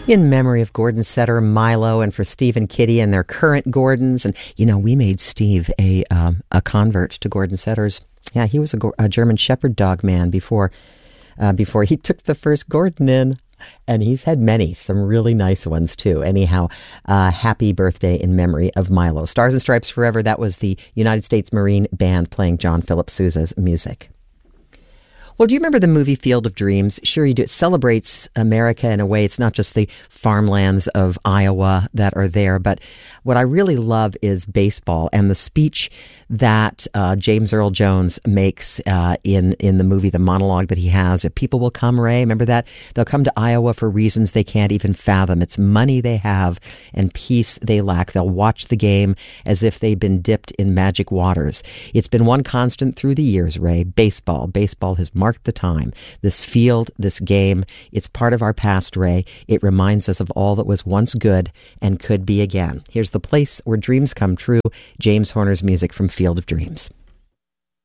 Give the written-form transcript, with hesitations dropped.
In memory of Gordon Setter, Milo, and for Steve and Kitty and their current Gordons. And, we made Steve a convert to Gordon Setter's. Yeah, he was a German Shepherd dog man before he took the first Gordon in. And he's had many, some really nice ones, too. Anyhow, happy birthday in memory of Milo. Stars and Stripes Forever, that was the United States Marine Band playing John Philip Sousa's music. Well, do you remember the movie Field of Dreams? Sure you do. It celebrates America in a way. It's not just the farmlands of Iowa that are there, but what I really love is baseball and the speech that James Earl Jones makes in the movie, the monologue that he has. People will come, Ray, remember that? They'll come to Iowa for reasons they can't even fathom. It's money they have and peace they lack. They'll watch the game as if they've been dipped in magic waters. It's been one constant through the years, Ray. Baseball. Baseball has marked the time. This field, this game, it's part of our past, Ray. It reminds us of all that was once good and could be again. Here's the place where dreams come true. James Horner's music from Field of Dreams.